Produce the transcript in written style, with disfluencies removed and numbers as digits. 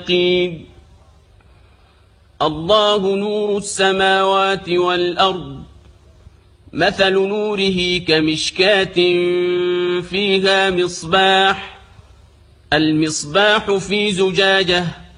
المتقين. الله نور السماوات والأرض، مثل نوره كمشكاة فيها مصباح، المصباح في زجاجة